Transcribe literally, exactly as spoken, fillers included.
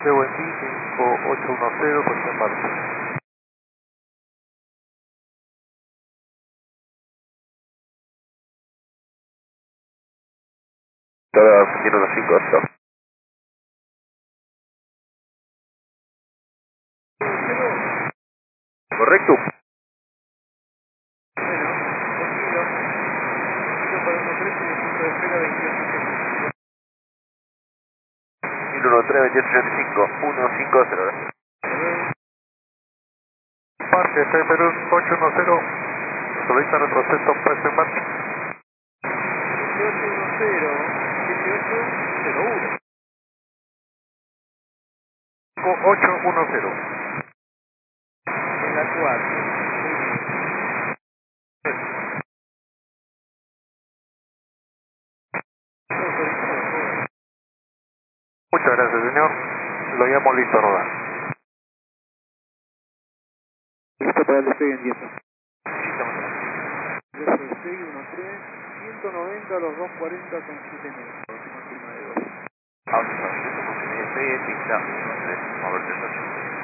De buen día, cinco ocho uno cero, puesta en marcha. Toda cero dos cinco, stop. Correcto. mil uno tres veintiocho ochenta y cinco, uno cinco cero. Parque T Perú ocho uno cero, solicita retroceso, puesta en marcha. dieciocho uno cero, dieciocho cero uno. ocho uno cero. En la cuatro. Muchas gracias, señor. Lo llamo listo a rodar. Listo para el despegue en diez. F seis uno tres, ciento noventa a los dos cuarenta con siete metros. Máxima de dos. Auto, despegue, pista uno tres, moverse